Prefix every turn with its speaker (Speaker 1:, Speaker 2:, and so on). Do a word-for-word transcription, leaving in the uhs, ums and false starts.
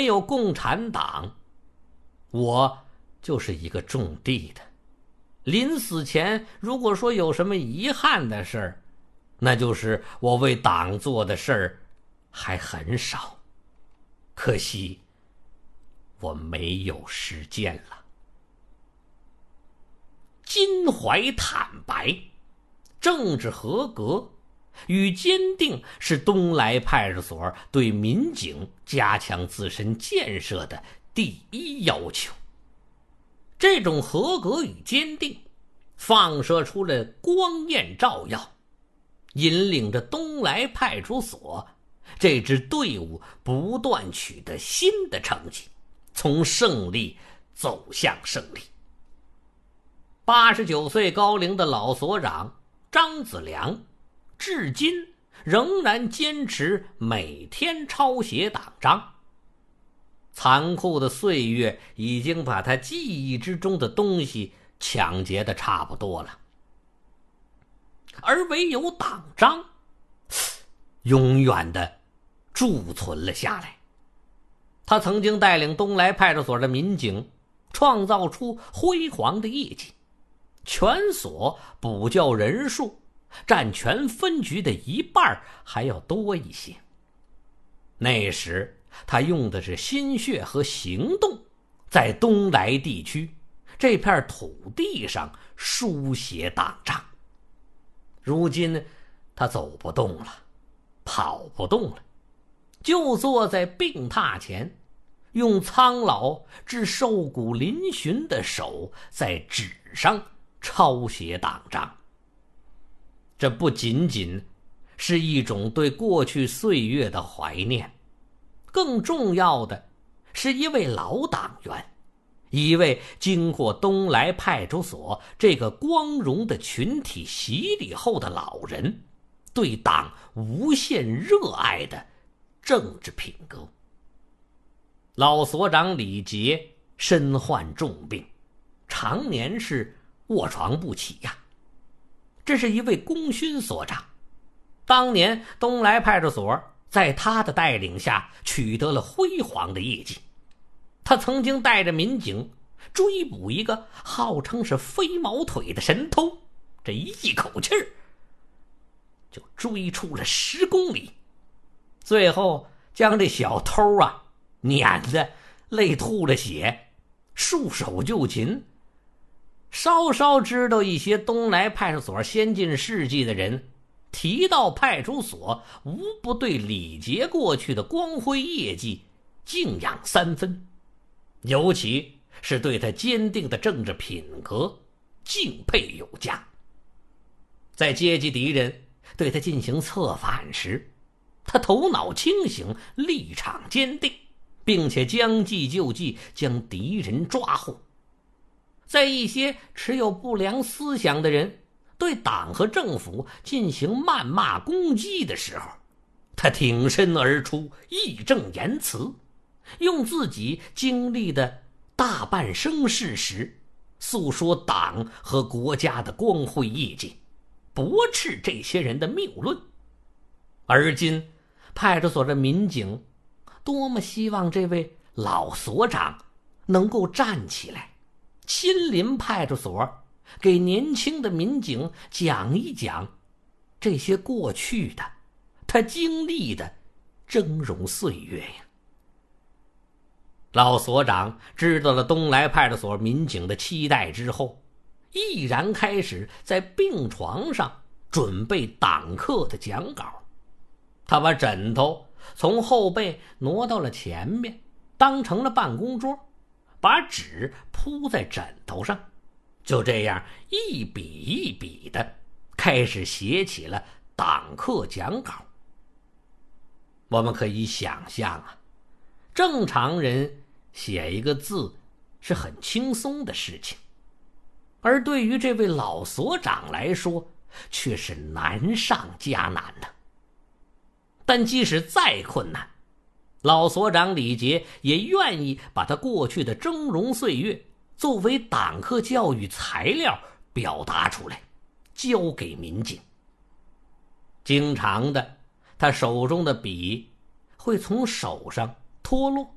Speaker 1: 没有共产党，我就是一个种地的。临死前如果说有什么遗憾的事儿，那就是我为党做的事儿还很少，可惜我没有实践了。襟怀坦白，政治合格与坚定是东来派出所对民警加强自身建设的第一要求。这种合格与坚定放射出了光焰照耀，引领着东来派出所这支队伍不断取得新的成绩，从胜利走向胜利。八十九岁高龄的老所长张子良，至今仍然坚持每天抄写党章。残酷的岁月已经把他记忆之中的东西抢劫的差不多了，而唯有党章永远的贮存了下来。他曾经带领东来派出所的民警创造出辉煌的业绩，全所补教人数占全分局的一半还要多一些。那时他用的是心血和行动，在东来地区这片土地上书写党章。如今他走不动了，跑不动了，就坐在病榻前，用苍老至瘦骨嶙峋的手在纸上抄写党章。这不仅仅是一种对过去岁月的怀念，更重要的是一位老党员，一位经过东来派出所这个光荣的群体洗礼后的老人，对党无限热爱的政治品格。老所长李杰身患重病，常年是卧床不起呀。这是一位功勋所长，当年东来派出所在他的带领下取得了辉煌的业绩。他曾经带着民警追捕一个号称是飞毛腿的神偷，这一口气儿就追出了十公里，最后将这小偷啊撵得累吐了血，束手就擒。稍稍知道一些东来派出所先进事迹的人，提到派出所无不对李杰过去的光辉业绩敬仰三分，尤其是对他坚定的政治品格敬佩有加。在阶级敌人对他进行策反时，他头脑清醒，立场坚定，并且将计就计，将敌人抓获。在一些持有不良思想的人对党和政府进行谩骂攻击的时候，他挺身而出，义正言辞，用自己经历的大半生事实诉说党和国家的光辉业绩，驳斥这些人的谬论。而今派出所的民警多么希望这位老所长能够站起来，亲临派出所，给年轻的民警讲一讲这些过去的他经历的峥嵘岁月呀。老所长知道了东来派出所民警的期待之后，毅然开始在病床上准备党课的讲稿。他把枕头从后背挪到了前面，当成了办公桌，把纸铺在枕头上，就这样一笔一笔的开始写起了党课讲稿。我们可以想象啊，正常人写一个字是很轻松的事情，而对于这位老所长来说却是难上加难的。但即使再困难，老所长李杰也愿意把他过去的峥嵘岁月作为党课教育材料表达出来，交给民警。经常的，他手中的笔会从手上脱落，